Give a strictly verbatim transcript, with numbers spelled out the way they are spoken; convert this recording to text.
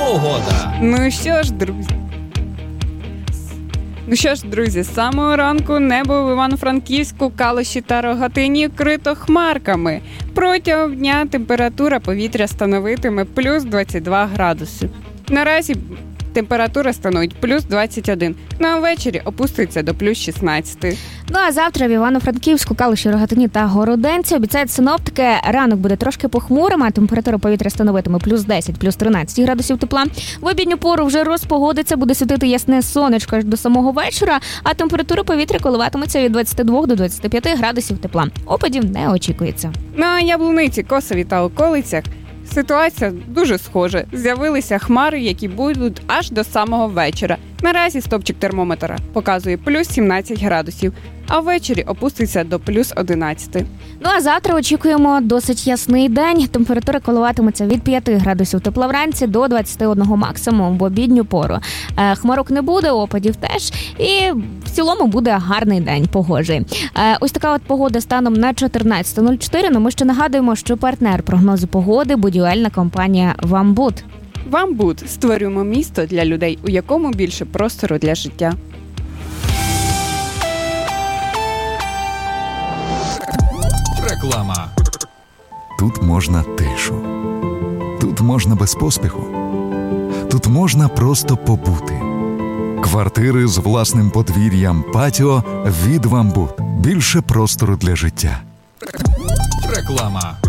погода. Ну що ж, друзі. Ну що ж, друзі, з самого ранку небо в Івано-Франківську, Калуші та Рогатині вкрито хмарками. Протягом дня температура повітря становитиме плюс двадцять два градуси. Наразі температура становить плюс двадцять один. Ну а ввечері опуститься до плюс шістнадцять. Ну а завтра в Івано-Франківську, Калуші, Рогатині та Городенці обіцяють синоптики, ранок буде трошки похмурим, а температура повітря становитиме плюс десять, плюс тринадцять градусів тепла. В обідню пору вже розпогодиться, буде світити ясне сонечко аж до самого вечора, а температура повітря коливатиметься від двадцяти двох до двадцяти п'яти градусів тепла. Опадів не очікується. На Яблуниці, Косові та околицях ситуація дуже схожа. З'явилися хмари, які будуть аж до самого вечора. Наразі стопчик термометра показує плюс сімнадцять градусів, а ввечері опуститься до плюс одинадцять. Ну а завтра очікуємо досить ясний день. Температура коливатиметься від п'яти градусів тепла вранці до двадцяти одного максимум в обідню пору. Е, хмарок не буде, опадів теж. І в цілому буде гарний день, погожий. Е, ось така от погода станом на чотирнадцяте нуль чотири. Ну ми ще нагадуємо, що партнер прогнозу погоди – будівельна компанія «Вамбуд». «Вамбуд» – створюємо місто для людей, у якому більше простору для життя. Реклама. Тут можна тишу. Тут можна без поспіху. Тут можна просто побути. Квартири з власним подвір'ям, патіо від «Вамбуд». Більше простору для життя. Реклама.